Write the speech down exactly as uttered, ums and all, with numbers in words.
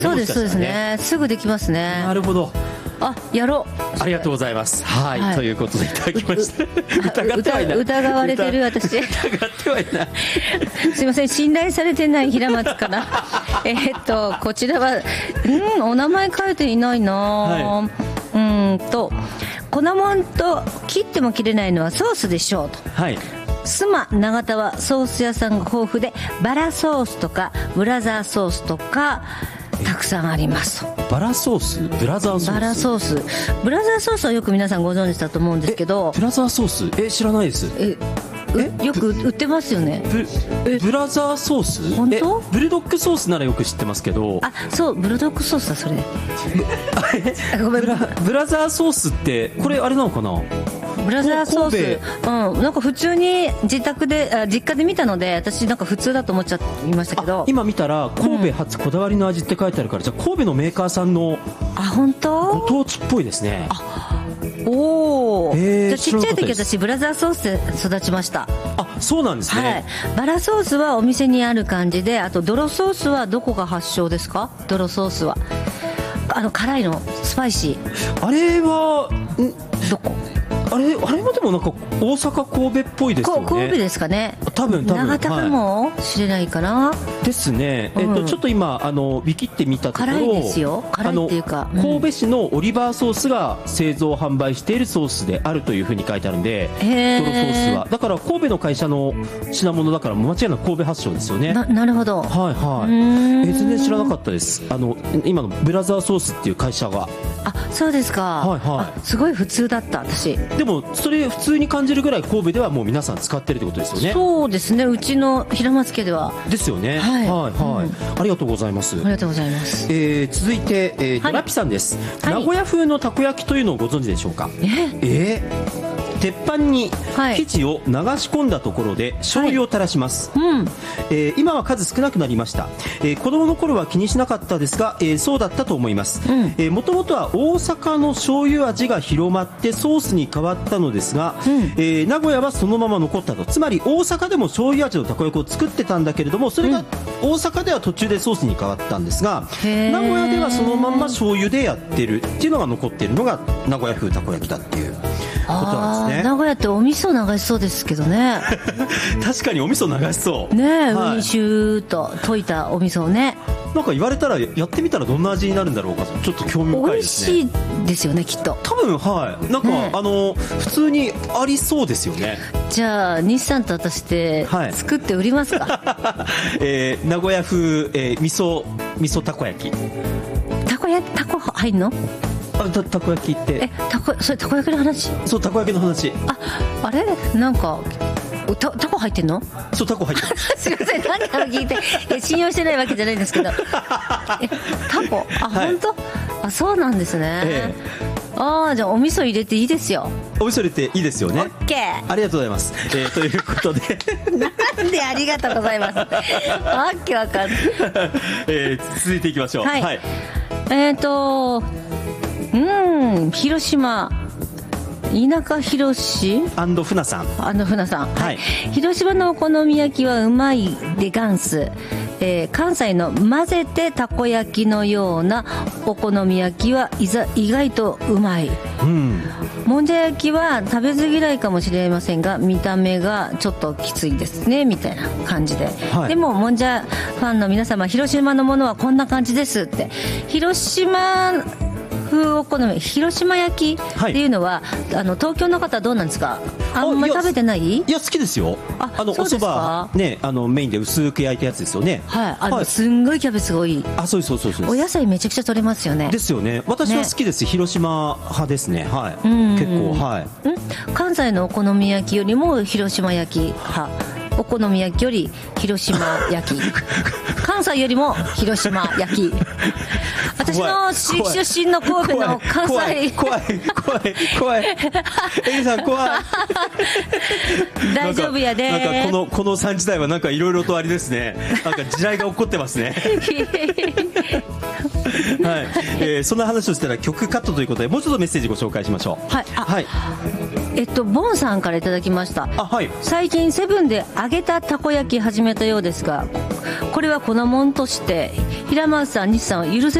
そうですそうですね、すぐできますね。 なるほど、 あ、やろう。 ありがとうございます。はい、はい、ということでいただきました疑ってはいない、 疑われてる私疑ってはいないすいません、信頼されてない平松からえーっとこちらはうんお名前書いていないな、はい、うんと粉もんと切っても切れないのはソースでしょうと。はい、スマ長田はソース屋さんが豊富でバラソースとかブラザーソースとかたくさんあります。 バラソース、ブラザーソース、 バラソース、ブラザーソースはよく皆さんご存知だと思うんですけど、 ブラザーソース、え知らないです。 ええよく売ってますよね。 ブ, ブラザーソース、 本当？ ブルドッグソースならよく知ってますけど。 あ、そうブルドッグソースだそれごめん、ブラ、ブラザーソースってこれあれなのかな。 ブラザーソース、うん、なんか普通に自宅であ実家で見たので私なんか普通だと思っちゃいましたけど、 今見たら神戸発こだわりの味って書いてあるから、うん、じゃあ神戸のメーカーさんのあ本当ご当地っぽいですね。 あおー、 えー、 じゃあちっちゃい時私ブラザーソースで育ちました。 あそうなんですね、 はい、バラソースはお店にある感じで、あとドロソースはどこが発祥ですか？ドロソースはあの辛いのスパイシー、 あれはんどこあれあれもでもなんか大阪神戸っぽいですよね。 神戸ですかね。 多分多分長田かもしれないかな、 はい、ですね、えっと、ちょっと今あのビキって見たところ辛いですよ。辛いっていうか、 あの神戸市のオリバーソースが製造販売しているソースであるというふうに書いてあるんで、ドロソースはだから神戸の会社の品物だから間違いなく神戸発祥ですよね。 な, なるほど、 はいはい、え全然知らなかったです。あの今のブラザーソースっていう会社が。 あそうですか、はいはい、すごい普通だった私。 でもそれ普通に感じるぐらい神戸ではもう皆さん使ってるってことですよね。 そうですね、うちの平松家ではですよね。はいはい、はい、うん、ありがとうございます。 ありがとうございます。 えー、続いて、えー、ドラピさんです、はい、名古屋風のたこ焼きというのをご存知でしょうか？ええー鉄板に生地を流し込んだところで醤油を垂らします、はいうんえー、今は数少なくなりました、えー、子供の頃は気にしなかったですが、えー、そうだったと思います。もともとは大阪の醤油味が広まってソースに変わったのですが、うんえー、名古屋はそのまま残ったと。つまり大阪でも醤油味のたこ焼きを作ってたんだけれども、それが大阪では途中でソースに変わったんですが、うん、名古屋ではそのまんま醤油でやってるっていうのが残っているのが名古屋風たこ焼きだっていうことなんですね。 名古屋ってお味噌流しそうですけどね確かにお味噌流しそうねえ、 はい、 ウニシューッと溶いたお味噌をね。 なんか言われたらやってみたらどんな味になるんだろうか、ちょっと興味深いですね。 美味しいですよねきっと。 多分はいなんか、ね、あの普通にありそうですよね。 じゃあ西さんと私で作って売りますか、 はいえー、名古屋風、えー、味噌味噌たこ焼き。 たこ焼きたこ入んの？ あ た, たこ焼きってえたこそれたこ焼きの話？ そうたこ焼きの話。 ああれなんかたタコ入ってんの？ そうタコ入ってるすいません何か聞いてえ信用してないわけじゃないんですけどえタコあ、はい、本当あそうなんですね、ええ、ああじゃあお味噌入れていいですよ。 お味噌入れていいですよね。 オッケーありがとうございます、えー、ということでなんでありがとうございますわけわかんない、 えー、続いていきましょう。はい、はい、 えっ、ー、とうん広島田舎広しアンド船さんアンド船さん、はい、広島のお好み焼きはうまいで元祖、えー、関西の混ぜてたこ焼きのようなお好み焼きはいざ意外とうまい、うん、もんじゃ焼きは食べず嫌いかもしれませんが見た目がちょっときついですねみたいな感じで、はい、でももんじゃファンの皆様広島のものはこんな感じですって。広島風お好み広島焼きっていうのは、はい、あの東京の方はどうなんですか？あんまり食べてない？いや好きですよ。ああのお蕎麦ねあのメインで薄く焼いたやつですよね。 はいあの、はい、すんごいキャベツが多い。 あそうそうそうそう。 お野菜めちゃくちゃ取れますよね。 ですよね。私は好きです、ね、広島派ですね。はい。うん結構はい。 ん関西のお好み焼きよりも広島焼き派。お好み焼きより広島焼き関西よりも広島焼き私の出身の神戸の関西怖い怖い怖いエリさん怖い大丈夫やで。 なんかなんかこのこのさん時代はなんかいろいろとあれですね。なんか地雷が起こってますねはいえー、そんな話をしたら曲カットということでもうちょっとメッセージご紹介しましょう。 はい、はい、えっとボンさんからいただきました。あ、はい、最近セブンで揚げたたこ焼き始めたようですがこれは粉もんとして平松さん、西さんは許せ